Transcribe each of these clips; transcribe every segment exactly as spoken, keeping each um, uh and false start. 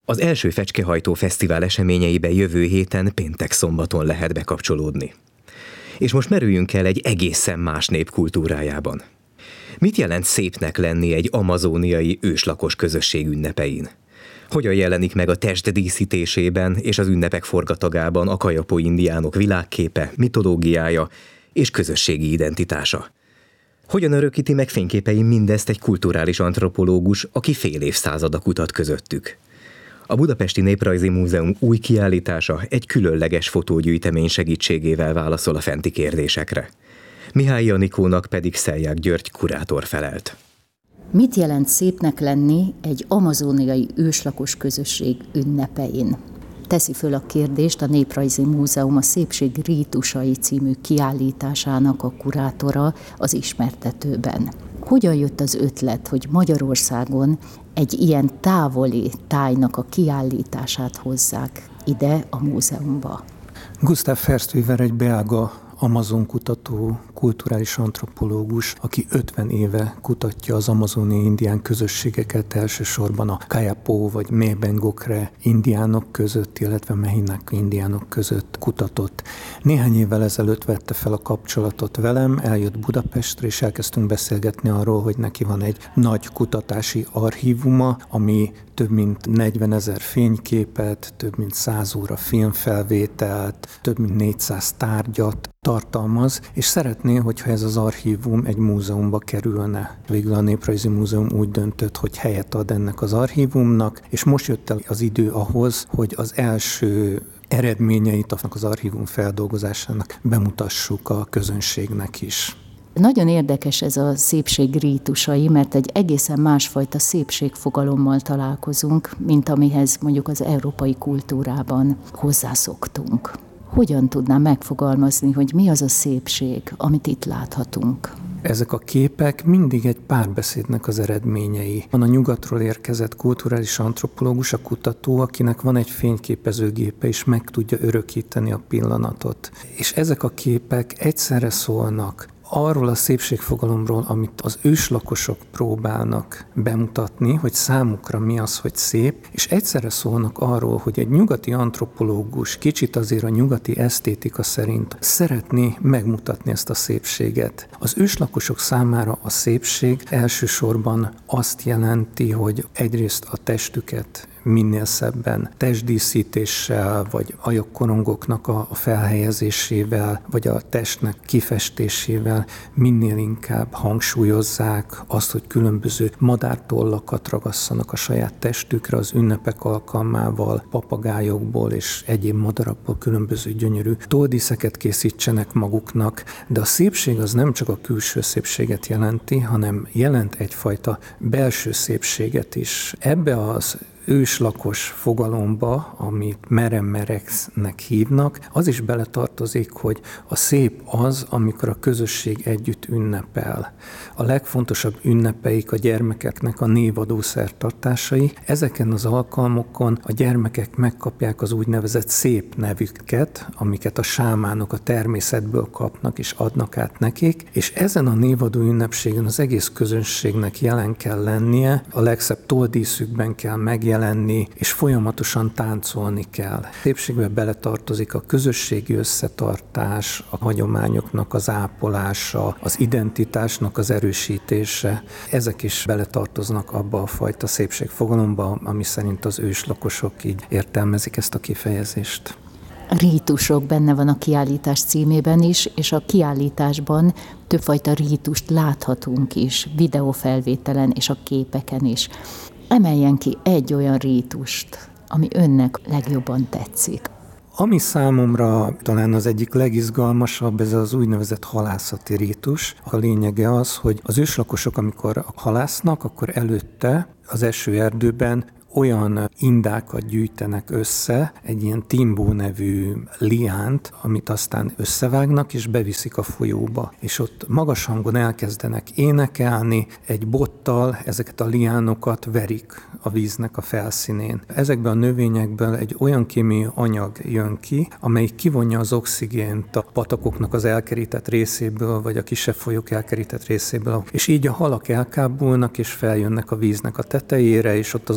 Az első Fecskehajtó Fesztivál eseményeibe jövő héten péntek-szombaton lehet bekapcsolódni. És most merüljünk el egy egészen más nép kultúrájában. Mit jelent szépnek lenni egy amazóniai őslakos közösség ünnepein? Hogyan jelenik meg a test díszítésében és az ünnepek forgatagában a kajapó indiánok világképe, mitológiája és közösségi identitása? Hogyan örökíti meg fényképein mindezt egy kulturális antropológus, aki fél évszázada kutat közöttük? A Budapesti Néprajzi Múzeum új kiállítása egy különleges fotógyűjtemény segítségével válaszol a fenti kérdésekre. Mihály Anikónak pedig Szelják György kurátor felelt. Mit jelent szépnek lenni egy amazóniai őslakos közösség ünnepein? Teszi föl a kérdést a Néprajzi Múzeum a Szépség rítusai című kiállításának a kurátora az ismertetőben. Hogyan jött az ötlet, hogy Magyarországon egy ilyen távoli tájnak a kiállítását hozzák ide a múzeumba? Gustav Ferstweber egy belga amazonkutató, kulturális antropológus, aki ötven éve kutatja az amazóniai indián közösségeket, elsősorban a Kayapó vagy Mebengokre indiánok között, illetve Mehinak indiánok között kutatott. Néhány évvel ezelőtt vette fel a kapcsolatot velem, eljött Budapestre, és elkezdtünk beszélgetni arról, hogy neki van egy nagy kutatási archívuma, ami több mint negyvenezer fényképet, több mint száz óra filmfelvételt, több mint négyszáz tárgyat tartalmaz, és szeretné, hogyha ez az archívum egy múzeumba kerülne. Végül a Néprajzi Múzeum úgy döntött, hogy helyet ad ennek az archívumnak, és most jött el az idő ahhoz, hogy az első eredményeit az archívum feldolgozásának bemutassuk a közönségnek is. Nagyon érdekes ez a szépség rítusai, mert egy egészen másfajta szépségfogalommal találkozunk, mint amihez mondjuk az európai kultúrában hozzászoktunk. Hogyan tudnám megfogalmazni, hogy mi az a szépség, amit itt láthatunk? Ezek a képek mindig egy párbeszédnek az eredményei. Van a nyugatról érkezett kulturális antropológus, a kutató, akinek van egy fényképezőgépe, és meg tudja örökíteni a pillanatot. És ezek a képek egyszerre szólnak arról a szépségfogalomról, amit az őslakosok próbálnak bemutatni, hogy számukra mi az, hogy szép, és egyszerre szólnak arról, hogy egy nyugati antropológus kicsit azért a nyugati esztétika szerint szeretné megmutatni ezt a szépséget. Az őslakosok számára a szépség elsősorban azt jelenti, hogy egyrészt a testüket minél szebben testdíszítéssel, vagy ajakkorongoknak a felhelyezésével, vagy a testnek kifestésével minél inkább hangsúlyozzák azt, hogy különböző madártollakat ragasszanak a saját testükre az ünnepek alkalmával, papagájokból és egyéb madarakból különböző gyönyörű tolldíszeket készítsenek maguknak, de a szépség az nem csak a külső szépséget jelenti, hanem jelent egyfajta belső szépséget is. Ebbe az őslakos fogalomba, amit meremmereknek hívnak, az is beletartozik, hogy a szép az, amikor a közösség együtt ünnepel. A legfontosabb ünnepeik a gyermekeknek a névadó szertartásai. Ezeken az alkalmokon a gyermekek megkapják az úgynevezett szép nevüket, amiket a sámánok a természetből kapnak és adnak át nekik, és ezen a névadó ünnepségen az egész közönségnek jelen kell lennie, a legszebb tolldíszükben kell megjelenni, lenni, és folyamatosan táncolni kell. Szépségbe beletartozik a közösségi összetartás, a hagyományoknak az ápolása, az identitásnak az erősítése. Ezek is beletartoznak abba a fajta szépségfogalomba, ami szerint az őslakosok így értelmezik ezt a kifejezést. Rítusok benne van a kiállítás címében is, és a kiállításban többfajta rítust láthatunk is, videófelvételen és a képeken is. Emeljen ki egy olyan rítust, ami önnek legjobban tetszik. Ami számomra talán az egyik legizgalmasabb, ez az úgynevezett halászati rítus. A lényege az, hogy az őslakosok, amikor halásznak, akkor előtte az esőerdőben olyan indákat gyűjtenek össze, egy ilyen timbó nevű liánt, amit aztán összevágnak és beviszik a folyóba. És ott magas hangon elkezdenek énekelni, egy bottal ezeket a liánokat verik a víznek a felszínén. Ezekben a növényekből egy olyan kémiai anyag jön ki, amely kivonja az oxigént a patakoknak az elkerített részéből, vagy a kisebb folyók elkerített részéből. És így a halak elkábulnak, és feljönnek a víznek a tetejére, és ott az asszonyok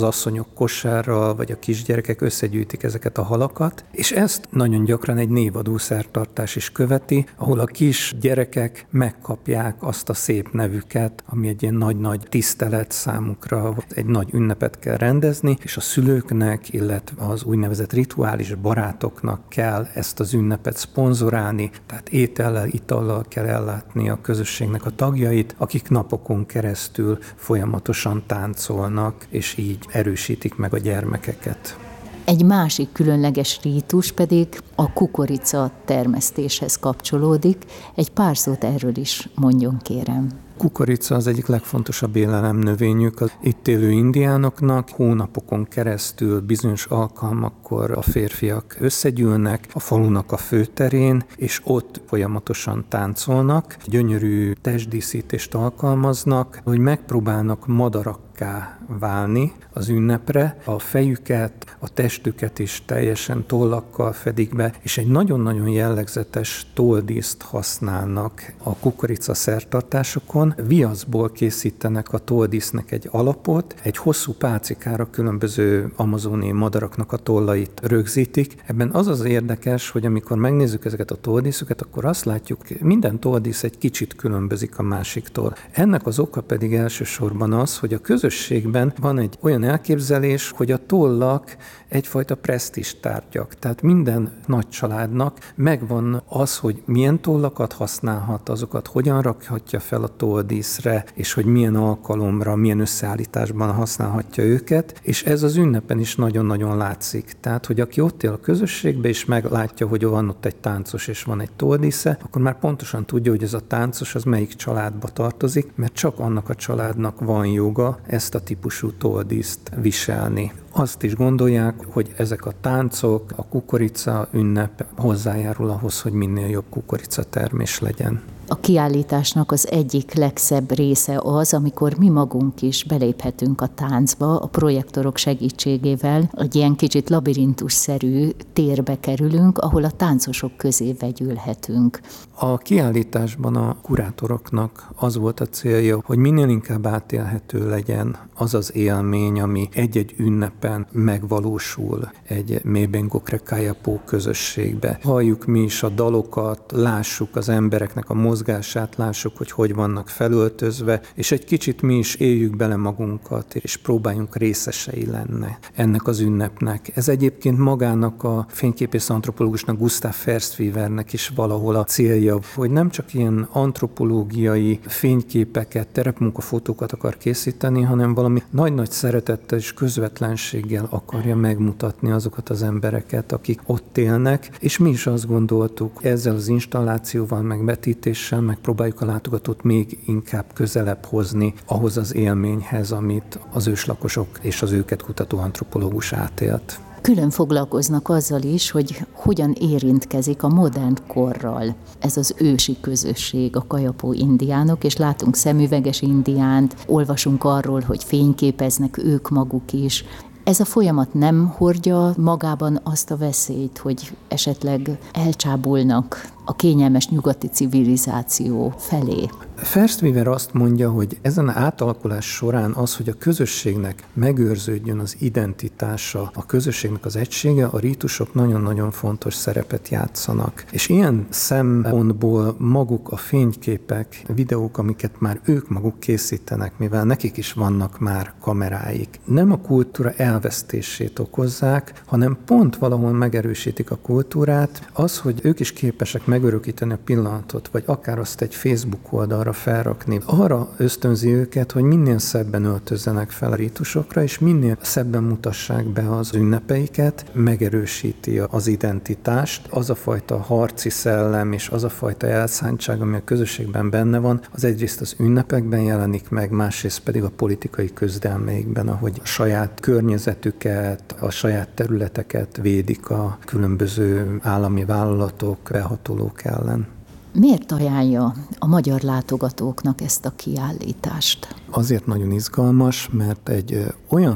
asszonyok kosárral, vagy a kisgyerekek összegyűjtik ezeket a halakat, és ezt nagyon gyakran egy névadó szertartás is követi, ahol a kis gyerekek megkapják azt a szép nevüket, ami egy ilyen nagy-nagy tisztelet számukra, egy nagy ünnepet kell rendezni, és a szülőknek, illetve az úgynevezett rituális barátoknak kell ezt az ünnepet szponzorálni, tehát étellel, itallal kell ellátni a közösségnek a tagjait, akik napokon keresztül folyamatosan táncolnak, és így erősítik meg a gyermekeket. Egy másik különleges rítus pedig a kukorica termesztéshez kapcsolódik. Egy pár szót erről is mondjon, kérem. Kukorica az egyik legfontosabb élelemnövényük az itt élő indiánoknak. Hónapokon keresztül bizonyos alkalmakkor a férfiak összegyűlnek a falunak a főterén, és ott folyamatosan táncolnak, gyönyörű testdíszítést alkalmaznak, hogy megpróbálnak madarakká válni az ünnepre. A fejüket, a testüket is teljesen tollakkal fedik be, és egy nagyon-nagyon jellegzetes tolldíszt használnak a kukorica szertartásokon. Viaszból készítenek a tolldísznek egy alapot, egy hosszú pálcikára különböző amazoni madaraknak a tollait rögzítik. Ebben az az érdekes, hogy amikor megnézzük ezeket a tolldíszüket, akkor azt látjuk, minden tolldísz egy kicsit különbözik a másiktól. Ennek az oka pedig elsősorban az, hogy a közösségben van egy olyan elképzelés, hogy a tollak egyfajta presztízs tárgyak. Tehát minden nagy családnak megvan az, hogy milyen tollakat használhat, azokat hogyan rakhatja fel a tolldíszre, és hogy milyen alkalomra, milyen összeállításban használhatja őket, és ez az ünnepen is nagyon-nagyon látszik. Tehát, hogy aki ott él a közösségben, és meglátja, hogy van ott egy táncos, és van egy tolldísze, akkor már pontosan tudja, hogy ez a táncos az melyik családba tartozik, mert csak annak a családnak van joga ezt a típusú tolldíszt viselni. Azt is gondolják, hogy ezek a táncok, a kukorica ünnep hozzájárul ahhoz, hogy minél jobb kukoricatermés legyen. A kiállításnak az egyik legszebb része az, amikor mi magunk is beléphetünk a táncba, a projektorok segítségével, egy ilyen kicsit labirintusszerű térbe kerülünk, ahol a táncosok közé vegyülhetünk. A kiállításban a kurátoroknak az volt a célja, hogy minél inkább átélhető legyen az az élmény, ami egy-egy ünnepen megvalósul egy Mébengokré Kayapó közösségbe. Halljuk mi is a dalokat, lássuk az embereknek a mozgását, lássuk, hogy hogy vannak felöltözve, és egy kicsit mi is éljük bele magunkat, és próbáljunk részesei lenni ennek az ünnepnek. Ez egyébként magának a fényképész antropológusnak, Gustav Firstweavernek is valahol a célja, hogy nem csak ilyen antropológiai fényképeket, terepmunkafotókat akar készíteni, hanem valami nagy-nagy szeretettel és közvetlenséggel akarja megmutatni azokat az embereket, akik ott élnek, és mi is azt gondoltuk, ezzel az installációval, meg vetítéssel megpróbáljuk a látogatót még inkább közelebb hozni ahhoz az élményhez, amit az őslakosok és az őket kutató antropológus átélt. Külön foglalkoznak azzal is, hogy hogyan érintkezik a modern korral ez az ősi közösség, a Kayapó indiánok, és látunk szemüveges indiánt, olvasunk arról, hogy fényképeznek ők maguk is. Ez a folyamat nem hordja magában azt a veszélyt, hogy esetleg elcsábulnak a kényelmes nyugati civilizáció felé? Firstweaver azt mondja, hogy ezen az átalakulás során az, hogy a közösségnek megőrződjön az identitása, a közösségnek az egysége, a rítusok nagyon-nagyon fontos szerepet játszanak. És ilyen szempontból maguk a fényképek, videók, amiket már ők maguk készítenek, mivel nekik is vannak már kameráik, nem a kultúra elvesztését okozzák, hanem pont valahol megerősítik a kultúrát, az, hogy ők is képesek megörökíteni a pillanatot, vagy akár azt egy Facebook oldalra felrakni. Arra ösztönzi őket, hogy minél szebben öltözzenek fel a rítusokra, és minél szebben mutassák be az ünnepeiket, megerősíti az identitást. Az a fajta harci szellem, és az a fajta elszántság, ami a közösségben benne van, az egyrészt az ünnepekben jelenik meg, másrészt pedig a politikai küzdelmeikben, ahogy a saját környezetüket, a saját területeket védik a különböző állami vállalatok, behatolók ellen. Miért ajánlja a magyar látogatóknak ezt a kiállítást? Azért nagyon izgalmas, mert egy olyan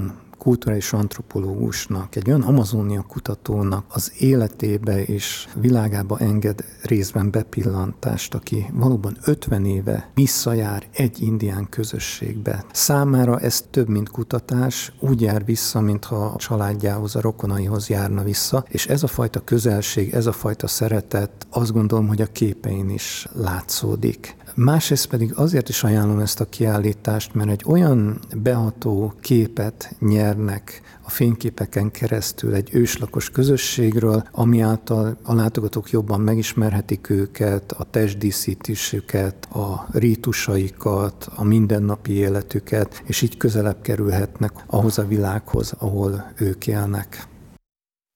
kulturális antropológusnak, egy olyan Amazónia kutatónak az életébe és világába enged részben bepillantást, aki valóban ötven éve visszajár egy indián közösségbe. Számára ez több, mint kutatás, úgy jár vissza, mintha a családjához, a rokonaihoz járna vissza, és ez a fajta közelség, ez a fajta szeretet, azt gondolom, hogy a képein is látszódik. Másrészt pedig azért is ajánlom ezt a kiállítást, mert egy olyan beható képet nyernek a fényképeken keresztül egy őslakos közösségről, ami által a látogatók jobban megismerhetik őket, a testdíszítésüket, a rítusaikat, a mindennapi életüket, és így közelebb kerülhetnek ahhoz a világhoz, ahol ők élnek.